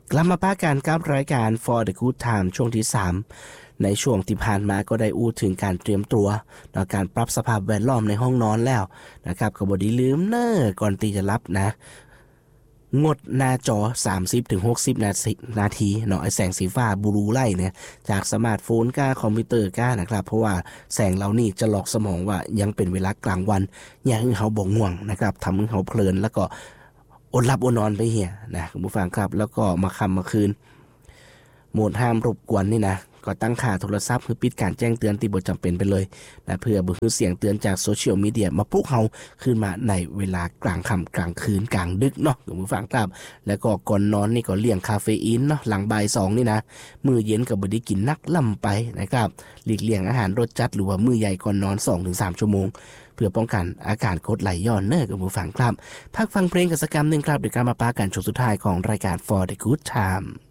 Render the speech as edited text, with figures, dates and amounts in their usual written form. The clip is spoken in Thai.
กลับมาป้ากันกับรายการ For the Good Time ช่วงที่3ในช่วงที่ผ่านมาก็ได้อู้ถึงการเตรียมตัวต่อการปรับสภาพแวดล้อมในห้องนอนแล้วนะครับก็บ่ได้ลืมก่อนที่จะรับนะงดหน้าจอ 30-60 นาทีเนาะไอ้แสงสีฟ้าบลูไลท์เนี่ยจากสมาร์ทโฟนก้าคอมพิวเตอร์ก้านะครับเพราะว่าแสงเหล่านี้จะหลอกสมองว่ายังเป็นเวลากลางวันอย่าให้เฮาบ่ง่วงนะครับทำให้เฮาเพลินแล้วก็อดหลับอดนอนไปเหี่ยนะคุณผู้ฟังครับแล้วก็มาค่ำมาคืนโหมดห้ามรบกวนนี่นะก็ตั้งค่าโทรศัพท์เพื่อปิดการแจ้งเตือนที่บ่จำเป็นไปเลยนะเพื่อบ่ให้เสียงเตือนจากโซเชียลมีเดียมาปลุกเฮาขึ้นมาในเวลากลางค่ำกลางคืนกลางดึกเนาะคุณผู้ฟังครับแล้วก็ก่อนนอนนี่ก็เลี่ยงคาเฟอีนเนาะหลังบ่าย2นี่นะมื้อเย็นก็บ่ได้กินนักล่ำไปนะครับหลีกเลี่ยงอาหารรสจัดหรือว่ามื้อใหญ่ก่อนนอน 2-3 ชั่วโมงเพื่อป้องกันอาการกรดไหลย้อนคุณผู้ฟังครับพักฟังเพลงกันสักกำนึงครับเดี๋ยวกลับมาปากันช่วงสุดท้ายของรายการ For the Good Time